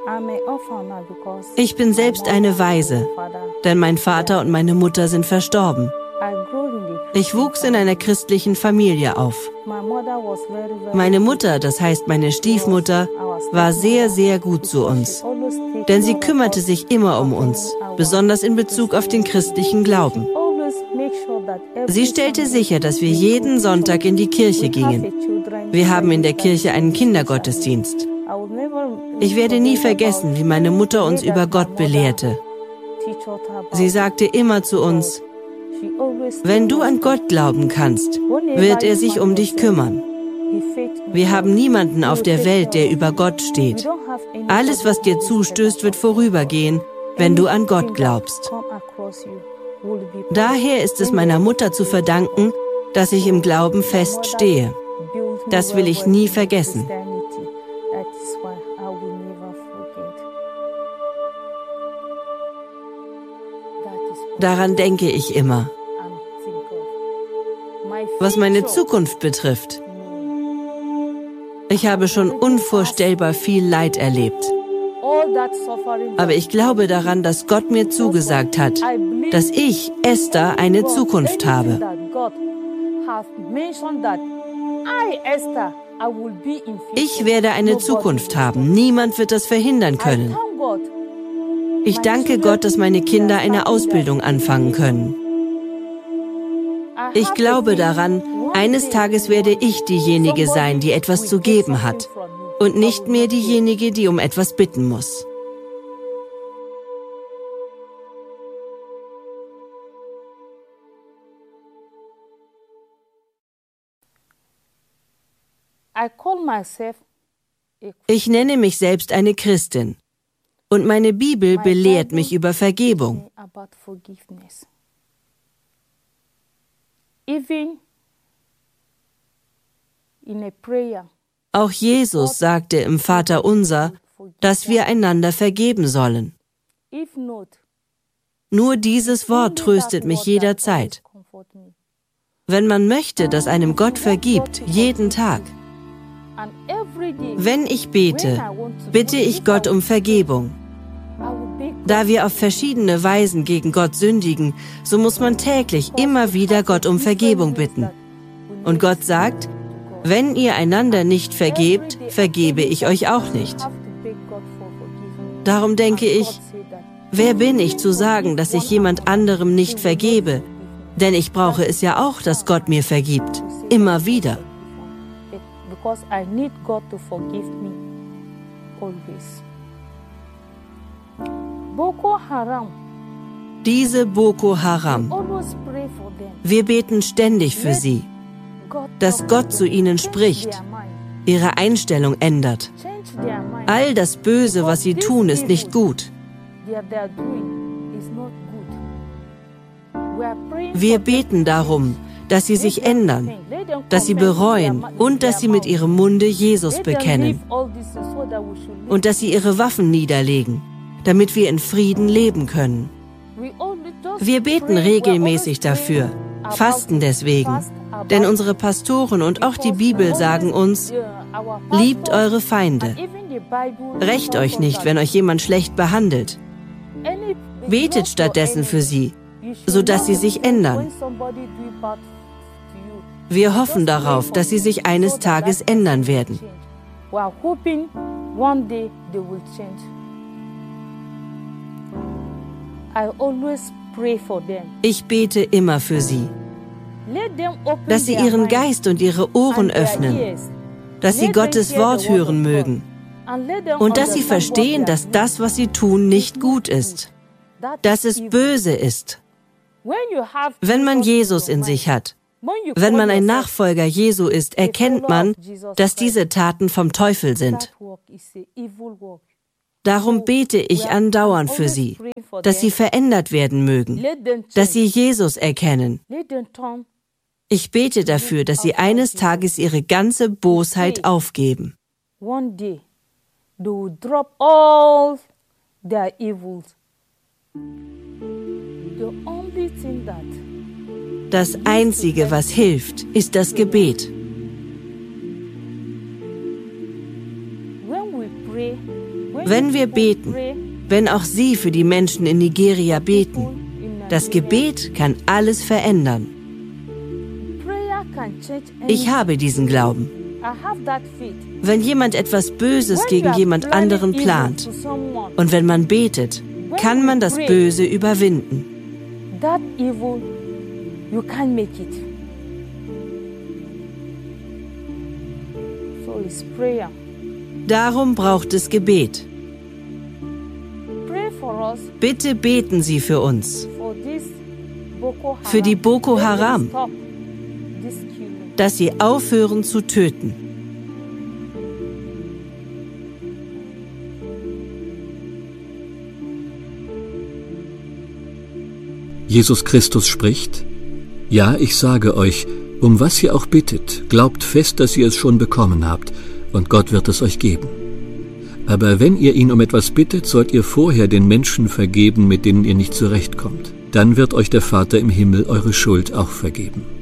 Ich bin selbst eine Waise, denn mein Vater und meine Mutter sind verstorben. Ich wuchs in einer christlichen Familie auf. Meine Mutter, das heißt meine Stiefmutter, war sehr, sehr gut zu uns, denn sie kümmerte sich immer um uns, besonders in Bezug auf den christlichen Glauben. Sie stellte sicher, dass wir jeden Sonntag in die Kirche gingen. Wir haben in der Kirche einen Kindergottesdienst. Ich werde nie vergessen, wie meine Mutter uns über Gott belehrte. Sie sagte immer zu uns: Wenn du an Gott glauben kannst, wird er sich um dich kümmern. Wir haben niemanden auf der Welt, der über Gott steht. Alles, was dir zustößt, wird vorübergehen, wenn du an Gott glaubst. Daher ist es meiner Mutter zu verdanken, dass ich im Glauben feststehe. Das will ich nie vergessen. Daran denke ich immer. Was meine Zukunft betrifft, ich habe schon unvorstellbar viel Leid erlebt. Aber ich glaube daran, dass Gott mir zugesagt hat, dass ich, Esther, eine Zukunft habe. Ich werde eine Zukunft haben. Niemand wird das verhindern können. Ich danke Gott, dass meine Kinder eine Ausbildung anfangen können. Ich glaube daran, eines Tages werde ich diejenige sein, die etwas zu geben hat und nicht mehr diejenige, die um etwas bitten muss. Ich nenne mich selbst eine Christin und meine Bibel belehrt mich über Vergebung. Auch Jesus sagte im Vaterunser, dass wir einander vergeben sollen. Nur dieses Wort tröstet mich jederzeit. Wenn man möchte, dass einem Gott vergibt, jeden Tag. Wenn ich bete, bitte ich Gott um Vergebung. Da wir auf verschiedene Weisen gegen Gott sündigen, so muss man täglich immer wieder Gott um Vergebung bitten. Und Gott sagt: Wenn ihr einander nicht vergebt, vergebe ich euch auch nicht. Darum denke ich, wer bin ich zu sagen, dass ich jemand anderem nicht vergebe? Denn ich brauche es ja auch, dass Gott mir vergibt. Immer wieder. Diese Boko Haram. Wir beten ständig für sie, dass Gott zu ihnen spricht, ihre Einstellung ändert. All das Böse, was sie tun, ist nicht gut. Wir beten darum, dass sie sich ändern, dass sie bereuen und dass sie mit ihrem Munde Jesus bekennen und dass sie ihre Waffen niederlegen, damit wir in Frieden leben können. Wir beten regelmäßig dafür, fasten deswegen, denn unsere Pastoren und auch die Bibel sagen uns: Liebt eure Feinde. Rächt euch nicht, wenn euch jemand schlecht behandelt. Betet stattdessen für sie, sodass sie sich ändern. Wir hoffen darauf, dass sie sich eines Tages ändern werden. Ich bete immer für sie, dass sie ihren Geist und ihre Ohren öffnen, dass sie Gottes Wort hören mögen und dass sie verstehen, dass das, was sie tun, nicht gut ist, dass es böse ist. Wenn man Jesus in sich hat, wenn man ein Nachfolger Jesu ist, erkennt man, dass diese Taten vom Teufel sind. Darum bete ich andauernd für sie, dass sie verändert werden mögen, dass sie Jesus erkennen. Ich bete dafür, dass sie eines Tages ihre ganze Bosheit aufgeben. Das Einzige, was hilft, ist das Gebet. Wenn wir beten, wenn auch Sie für die Menschen in Nigeria beten, das Gebet kann alles verändern. Ich habe diesen Glauben. Wenn jemand etwas Böses gegen jemand anderen plant und wenn man betet, kann man das Böse überwinden. Darum braucht es Gebet. Bitte beten Sie für uns, für die Boko Haram, dass sie aufhören zu töten. Jesus Christus spricht: Ja, ich sage euch, um was ihr auch bittet, glaubt fest, dass ihr es schon bekommen habt, und Gott wird es euch geben. Aber wenn ihr ihn um etwas bittet, sollt ihr vorher den Menschen vergeben, mit denen ihr nicht zurechtkommt. Dann wird euch der Vater im Himmel eure Schuld auch vergeben.